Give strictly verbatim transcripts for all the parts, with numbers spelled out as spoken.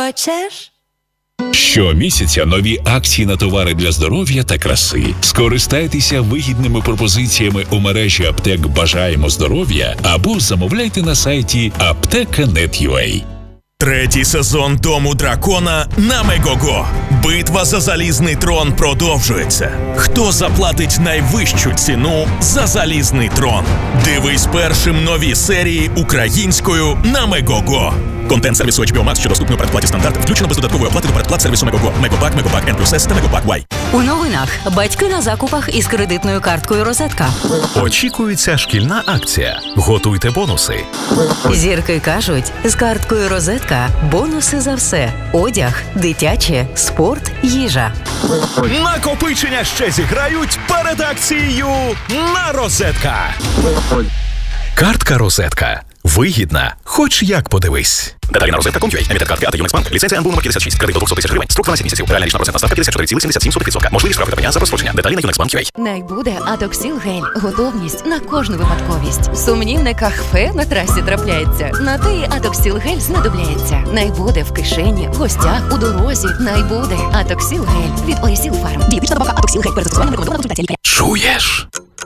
Хочеш? Щомісяця нові акції на товари для здоров'я та краси. Скористайтеся вигідними пропозиціями у мережі аптек «Бажаємо здоров'я» або замовляйте на сайті аптека крапка нет крапка ю а. Третій сезон Дому дракона на Мегого. Битва за залізний трон продовжується. Хто заплатить найвищу ціну за залізний трон? Дивись першим нові серії українською на Мегого. Контент сервісу ейч бі о Max, що доступний у передплаті стандарт, включено без додаткової оплати до передплат сервісу Мегого. Мегопак, Мегопак N плюс S та Мегопак Y. У новинах батьки на закупах із кредитною карткою «Розетка». Очікується шкільна акція. Готуйте бонуси. Зірки кажуть, з карткою «Розетка» бонуси за все. Одяг, дитяче, спорт, їжа. Накопичення ще зіграють перед акцією на «Розетка». Картка «Розетка». Вигідна, хоч як подивись. Деталі на розетка крапка ком крапка ю а. Емітер картки АТ Юнекс-Банк. Ліцензія ен бу номер п'ятдесят шість. Кредит до двісті тисяч гривень. Строк дванадцять місяців. Реальна річна процентна ставка п'ятдесят чотири цілих сімдесят сім сотих відсотка. Можливі штрафи та пеня за розстрочення. Деталі на Юнекс-Банк крапка ю а. Най буде Атоксіл гель. Готовність на кожну випадковість. Сумнівне кахфе на трасі трапляється. На те і Атоксіл гель знадобляється. Най буде в кишені, в гостях, у дорозі. Най буде Атоксіл гель від Орісіл Фарм. Дієтична добавка Атоксіл гель. Перед застосуванням рекомендована консультація лікаря. Чуєш?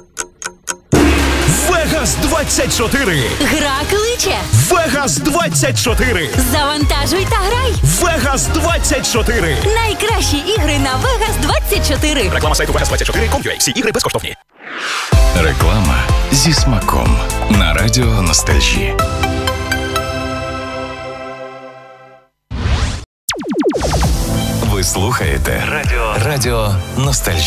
Вегас двадцять чотири. Гра кличе. Вегас двадцять чотири. Завантажуй та грай. Вегас двадцять чотири. Найкращі ігри на Вегас двадцять чотири. Реклама сайту вегас двадцять чотири крапка ком крапка ю а. Всі ігри безкоштовні. Реклама зі смаком на радіо Ностальжі. Ви слухаєте Радіо Радіо Ностальжі.